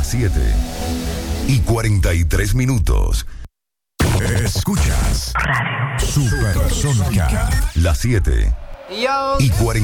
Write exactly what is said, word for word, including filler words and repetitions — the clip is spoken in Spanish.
Las siete y cuarenta y tres minutos. Escuchas Supersónica. Las siete y cuarenta.